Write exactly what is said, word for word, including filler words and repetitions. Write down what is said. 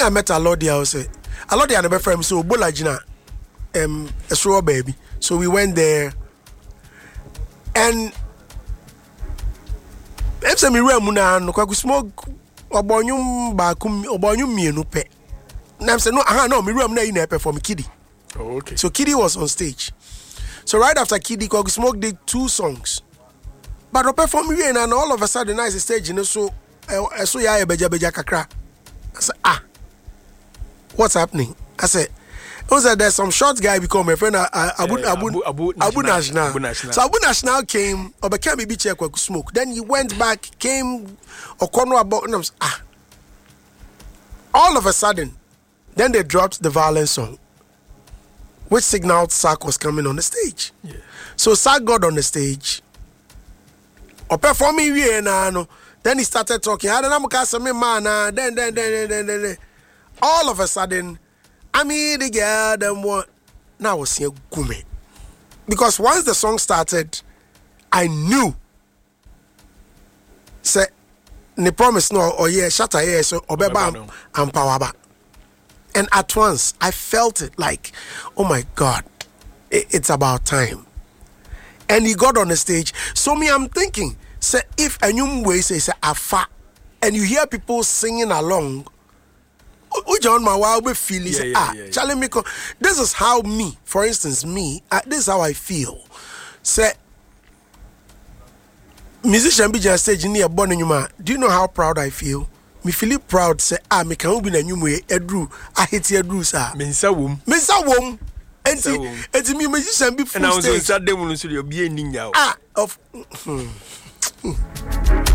I met Alodia, I was say, Alodia never friend, so Bola Jina, um, a straw baby. So we went there, and if some Muna, no, I smoke or Bonyum Bakum or Bonyum Mienu pe. And I'm saying, no, I know, me room na in for me, Kiddy. Oh, okay. So Kiddy was on stage. So right after Kiddy, Kogu Smoke did two songs. But I perform me and all of a sudden I stage, you know, so I saw ya beja beja kakra. I said, ah, what's happening? I said, I said there's some short guy become a friend uh, Abu, yeah, Abu, Abu, Abu, Abu National. Abu National. So Abu National came, or became a bit check Kogu Smoke. Then he went back, came or corner about and I was, ah. All of a sudden, then they dropped the violence song, which signaled Sark was coming on the stage. Yeah. So Sark got on the stage. Or performing no. Then he started talking. I don't know, man. Then, then, then, then, then, then. All of a sudden, I mean, the girl, them what? Now I was seeing Gume. Because once the song started, I knew. Say, ne promise no, or yeah, shatter yeah, so obeba and power back. And at once, I felt it like, oh my God, it, it's about time. And he got on the stage. So me, I'm thinking, say, if a new way say, say, afa, and you hear people singing along, which on my wild be feeling, say, ah, Charlie Miko, this is how me, for instance, me, uh, this is how I feel. Say, musician be just stage near Bonnyuma, do you know how proud I feel? Me feel proud, say, ah, me can be a new way, Edru, I hate your Drew, sir. Mensa wom. Mensa wom. And it's me, musician be full and I was stage. on Saturday when you be ending now. Ah, of.